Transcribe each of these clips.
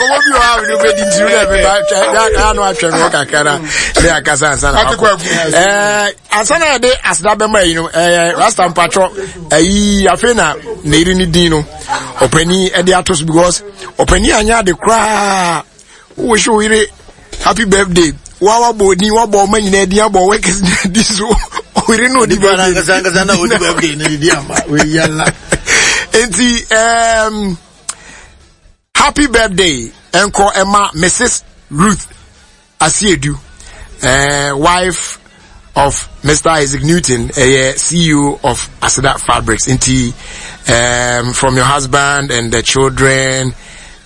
Come on, you have to be I know I can work a cara. They are Kazan. Asana de Asdabema, you know, Rastam Patro, Afena, Nedini Dino, Openi Ediatos because Openi Anya the cry. Who show it? Happy birthday. Wawa bodi wabo man in Edia bo work this we didn't know the birthday. Happy birthday, Uncle Emma, Mrs. Ruth Asiedu, wife of Mr. Isaac Newton, CEO of Asada Fabrics. From your husband and the children,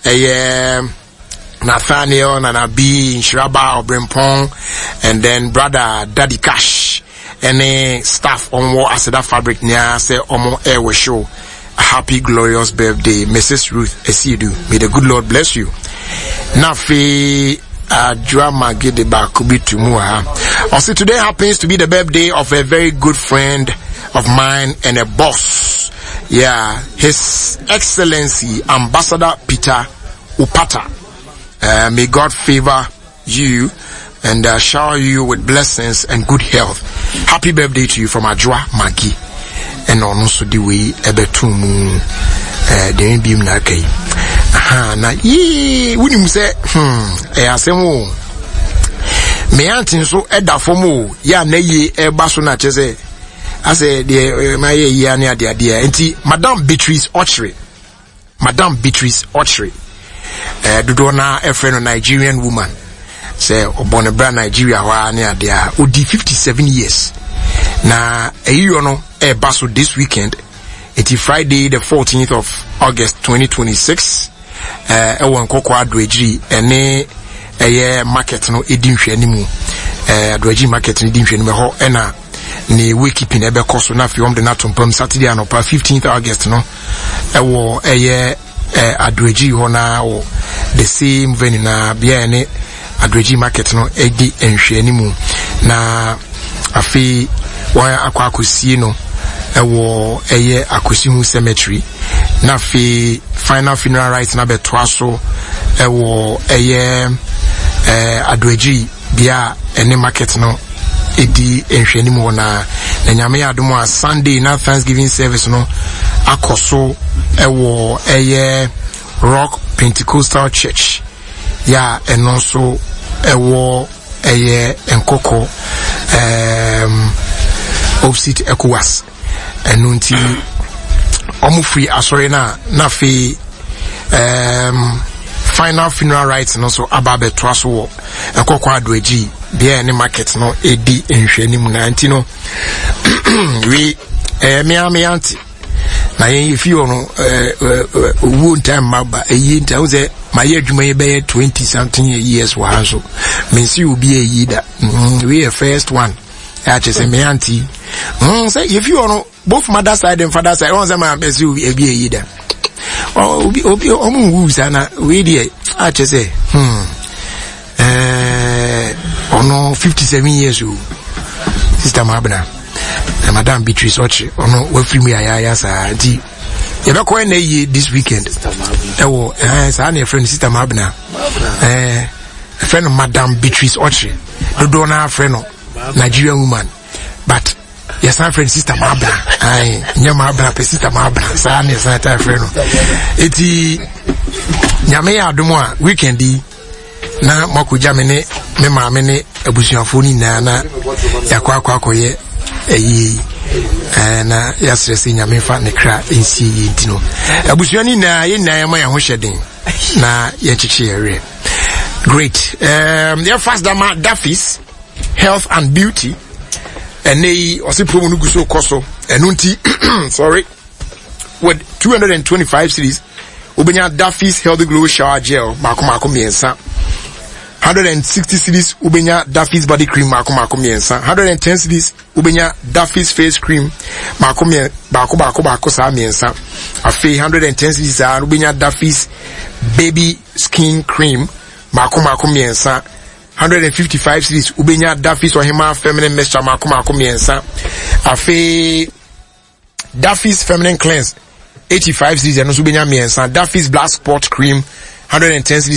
Nathaniel, Nanabi, Shiraba, Obrempong, and then brother Daddy Cash, and staff on what Asada Fabric near say Omo Airway Show. A happy, glorious birthday, Mrs. Ruth Esidu. May the good Lord bless you. Nafi drama Gedeba Kubitu Mua. Also, today happens to be the birthday of a very good friend of mine and a boss. Yeah, His Excellency Ambassador Peter Upata. May God favor you and shower you with blessings and good health. Happy birthday to you from Ajwa Magi. And also the way ebetumu den bim na kai. Na wunim se asemo me antin so eda fomo ya na ye eba so na chese ase de ma ye ya ne ade ade enti Madam Beatrice Ochre dodo na a friend of Nigerian woman say obone bra Nigeria wa ne ade a odi 57 years na eyo no e baso this weekend. It's Friday the 14th of August 2026 won kokko adwaji ene market no edinhwe animu adwaji market no edinhwe no ho ena ne wakekeeping ebe koso na fi de na tompam Saturday anopa 15th August no ewo adwaji ho na wo the same venue na bia ene adwaji market no edi enhwe animu na afi wa akwakosie no ewo Akosihu Cemetery na fi final funeral rites na betwa so ewo adwaji bia ene market no edi enhwani mu na nyame adom a Sunday na Thanksgiving service no akoso ewo Rock Pentecostal Church ya eno so ewo enkoko opposite ECOWAS enunti omu free asori na fi final funeral rites no so ababe twaso wo enkoko adwaji bia ne market no edi enhwani mu na anti no we me anti na yen if you no won time maba eyi nta uze my adwuma ye be 20 something years wa hanso mensi obi eyi da we the first one say me auntie say if you know both mother side and father side on say my best you be eyi da obi omu wu sana we dey say ono 57 years old sister Mabna Madam Beatrice Ochre ono we free me ayaya sa di you be ko na ye this weekend ewo sa na friend sister Mabna friend Madam Beatrice Ochre do na friend no Nigerian woman but yes friend sister Mabna nya Mabna pe sister Mabna sa na sa ta friend no eti nyame ya adom a weekend na makuja me maame ne abusuafo ni na yakwa ye na yasresi nyame fa ne kra ensi yintino abusuani na ye na yema ya ho hyeden na ye chiche yere great their first dama Daffy's Health and Beauty and they also promo nugu so koso enunti sorry with 225 cedis ubenya Daffy's Healthy Glow Shower Gel mako miensa 160 cedis ubenya Daffy's Body Cream mako miensa 110 cedis ubenya Daffy's Face Cream mako sa miensa afi 110 cedis ubenya Daffy's Baby Skin Cream mako miensa 155 cedis ubenya Daffy's Ohima Feminine Moisture mako miensa afi Daffy's Feminine Cleanse 85 cedis and ubenya miensa Daffy's Black Spot Cream 110 cedis